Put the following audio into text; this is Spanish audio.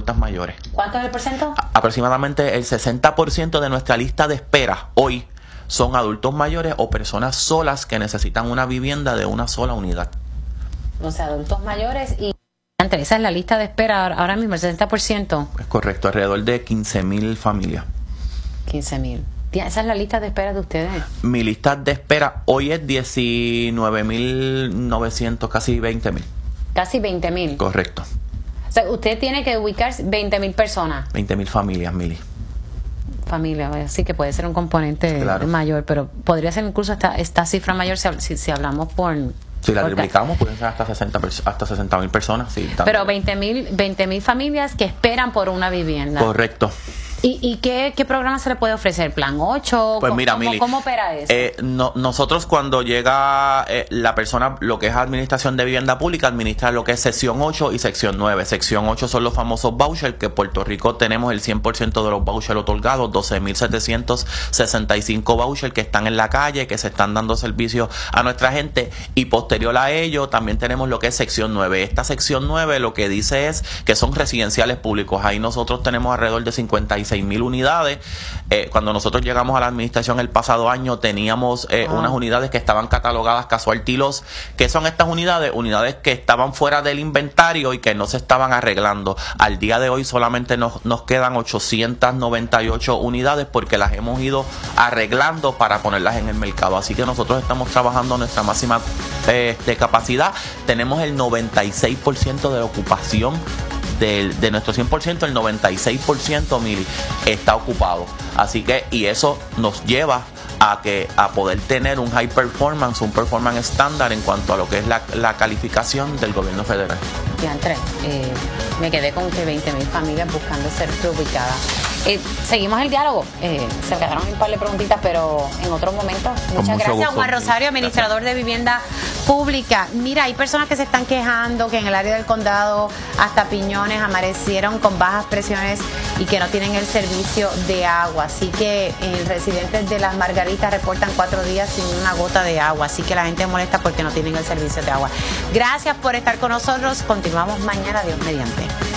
adultas mayores. ¿Cuánto es el porcentaje? Aproximadamente el 60% de nuestra lista de espera hoy son adultos mayores o personas solas que necesitan una vivienda de una sola unidad. O sea, adultos mayores y... Esa es la lista de espera ahora mismo, el 60%. Es correcto, alrededor de 15,000 familias. 15,000. Esa es la lista de espera de ustedes. Mi lista de espera hoy es 19,900, casi 20,000. Casi 20,000. Correcto. O sea, usted tiene que ubicar 20,000 personas. 20,000 familias, Mili. Familia, así que puede ser un componente claro. mayor, pero podría ser incluso esta cifra mayor si hablamos por... Si la replicamos, pueden ser hasta 60,000 personas. Sí, pero 20,000 familias que esperan por una vivienda. Correcto. ¿Y qué programa se le puede ofrecer? ¿Plan 8? Pues mira, Mili, ¿Cómo opera eso? Nosotros cuando llega la persona, lo que es Administración de Vivienda Pública, administra lo que es sección 8 y sección 9. Sección 8 son los famosos vouchers, que en Puerto Rico tenemos el 100% de los vouchers otorgados, 12,765 vouchers que están en la calle, que se están dando servicio a nuestra gente, y posterior a ello también tenemos lo que es sección 9. Esta sección 9 lo que dice es que son residenciales públicos. Ahí nosotros tenemos alrededor de 56,000 unidades. Cuando nosotros llegamos a la administración el pasado año teníamos unas unidades que estaban catalogadas casualty loss. ¿Qué son estas unidades? Unidades que estaban fuera del inventario y que no se estaban arreglando. Al día de hoy solamente nos quedan 898 unidades porque las hemos ido arreglando para ponerlas en el mercado. Así que nosotros estamos trabajando a nuestra máxima de capacidad. Tenemos el 96% de ocupación. De nuestro 100%, el 96%, Mili, está ocupado. Así que, y eso nos lleva a poder tener un high performance, un performance estándar en cuanto a lo que es la calificación del gobierno federal. Andrés, me quedé con que 20,000 familias buscando ser reubicadas. Seguimos el diálogo. Se quedaron un par de preguntitas, pero en otro momento. Muchas gracias, gusto. Juan Rosario, administrador de Vivienda Pública. Mira, hay personas que se están quejando que en el área del condado hasta Piñones amanecieron con bajas presiones y que no tienen el servicio de agua. Así que residentes de Las Margaritas reportan 4 días sin una gota de agua. Así que la gente molesta porque no tienen el servicio de agua. Gracias por estar con nosotros. Continuamos mañana, Dios mediante.